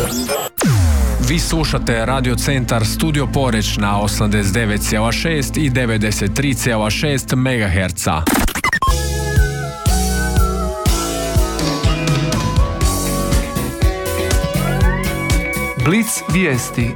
Vi slušate Radio Centar Studio Poreć na 89,6 i 93,6 MHz. Blic vijesti.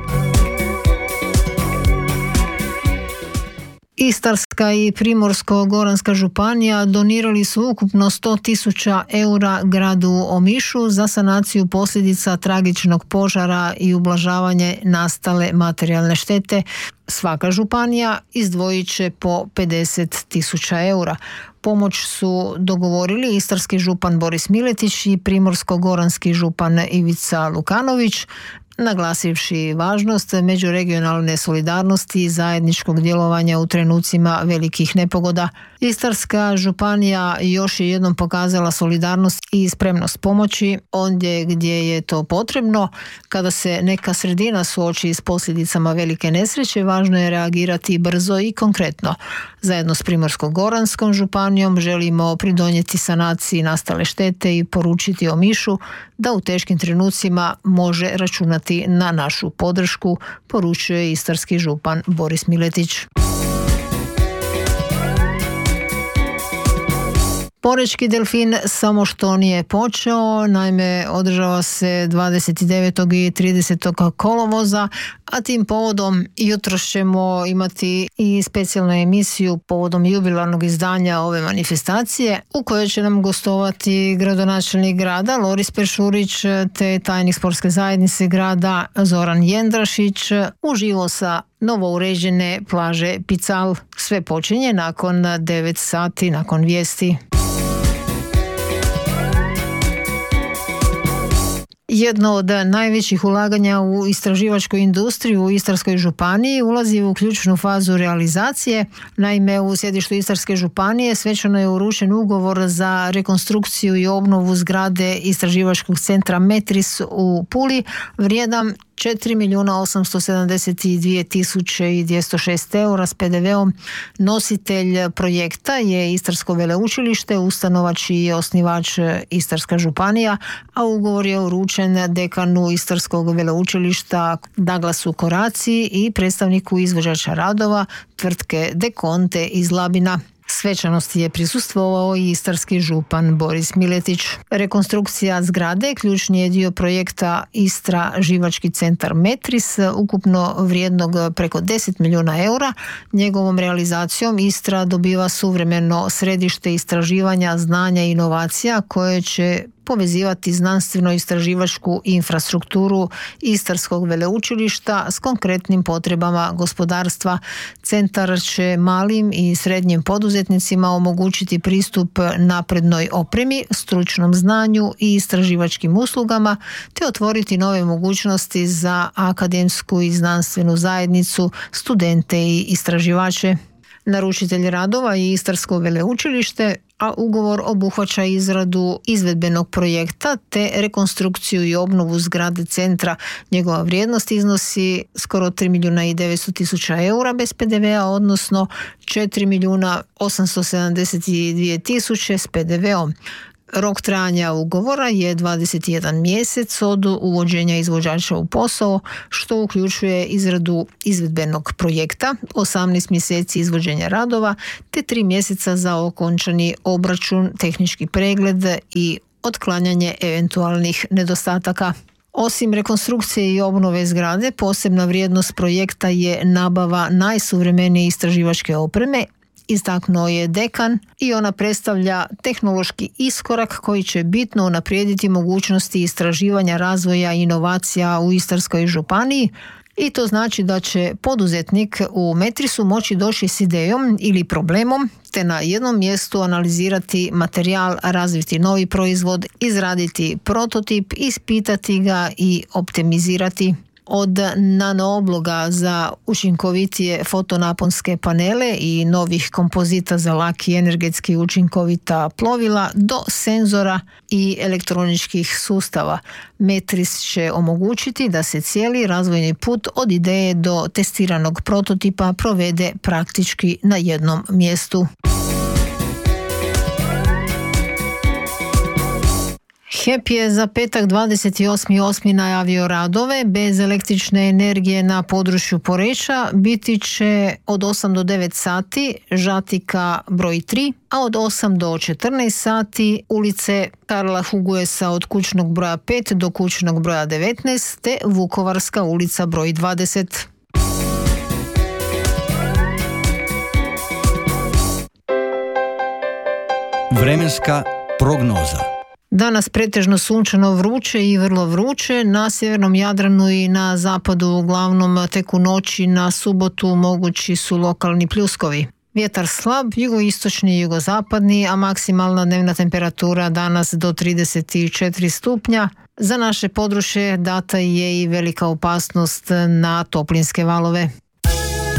Istarska i Primorsko-goranska županija donirali su ukupno 100.000 eura gradu Omišu za sanaciju posljedica tragičnog požara i ublažavanje nastale materijalne štete. Svaka županija izdvojit će po 50.000 eura. Pomoć su dogovorili istarski župan Boris Miletić i primorsko-goranski župan Ivica Lukanović, naglasivši važnost međuregionalne solidarnosti i zajedničkog djelovanja u trenucima velikih nepogoda. Istarska županija još je jednom pokazala solidarnost i spremnost pomoći ondje gdje je to potrebno. Kada se neka sredina suoči s posljedicama velike nesreće, važno je reagirati brzo i konkretno. Zajedno s Primorsko-goranskom županijom želimo pridonijeti sanaciji nastale štete i poručiti Omišu da u teškim trenucima može računati na našu podršku, poručuje istarski župan Boris Miletić. Porečki delfin samo što nije počeo, naime održava se 29. i 30. kolovoza, a tim povodom jutros ćemo imati i specijalnu emisiju povodom jubilarnog izdanja ove manifestacije u kojoj će nam gostovati gradonačelnik grada Loris Peršurić te tajnik sportske zajednice grada Zoran Jendrašić uživo sa novo uređene plaže Pical. Sve počinje nakon 9 sati, nakon vijesti. Jedno od najvećih ulaganja u istraživačku industriju u Istarskoj županiji ulazi u ključnu fazu realizacije. Naime, u sjedištu Istarske županije svečano je uručen ugovor za rekonstrukciju i obnovu zgrade Istraživačkog centra Metris u Puli, vrijedan 4.872.206 eura s PDV-om. Nositelj projekta je Istarsko veleučilište, ustanova čiji je osnivač Istarska županija, a ugovor je uručen dekanu Istarskog veleučilišta Douglasu Koraciji i predstavniku izvođača radova tvrtke Dekonte iz Labina. Svečanosti je prisustvovao i istarski župan Boris Miletić. Rekonstrukcija zgrade ključni je dio projekta Istraživački centar Metris, ukupno vrijednog preko 10 milijuna eura. Njegovom realizacijom Istra dobiva suvremeno središte istraživanja, znanja i inovacija koje će povezivati znanstveno-istraživačku infrastrukturu Istarskog veleučilišta s konkretnim potrebama gospodarstva. Centar će malim i srednjim poduzetnicima omogućiti pristup naprednoj opremi, stručnom znanju i istraživačkim uslugama, te otvoriti nove mogućnosti za akademsku i znanstvenu zajednicu, studente i istraživače. Naručitelj radova je Istarsko veleučilište, a ugovor obuhvaća izradu izvedbenog projekta te rekonstrukciju i obnovu zgrade centra. Njegova vrijednost iznosi skoro 3.900.000 eura bez PDV-a, odnosno 4.872.000 s PDV-om. Rok trajanja ugovora je 21 mjesec od uvođenja izvođača u posao, što uključuje izradu izvedbenog projekta, 18 mjeseci izvođenja radova, te 3 mjeseca za okončani obračun, tehnički pregled i otklanjanje eventualnih nedostataka. Osim rekonstrukcije i obnove zgrade, posebna vrijednost projekta je nabava najsuvremenije istraživačke opreme, istaknuo je dekan, i ona predstavlja tehnološki iskorak koji će bitno unaprijediti mogućnosti istraživanja, razvoja i inovacija u Istarskoj županiji. I to znači da će poduzetnik u Metrisu moći doći s idejom ili problemom, te na jednom mjestu analizirati materijal, razviti novi proizvod, izraditi prototip, ispitati ga i optimizirati. Od nanoobloga za učinkovitije fotonaponske panele i novih kompozita za laki energetski učinkovita plovila do senzora i elektroničkih sustava. Metris će omogućiti da se cijeli razvojni put od ideje do testiranog prototipa provede praktički na jednom mjestu. HEP je za petak 28.8. najavio radove bez električne energije na području Poreča. Biti će od 8 do 9 sati Žatika broj 3, a od 8 do 14 sati ulice Karla Huguesa od kućnog broja 5 do kućnog broja 19 te Vukovarska ulica broj 20. Vremenska prognoza. Danas pretežno sunčano, vruće i vrlo vruće. Na sjevernom Jadranu i na zapadu uglavnom tek u noći na subotu mogući su lokalni pljuskovi. Vjetar slab, jugoistočni i jugozapadni, a maksimalna dnevna temperatura danas do 34 stupnja. Za naše područje data je i velika opasnost na toplinske valove.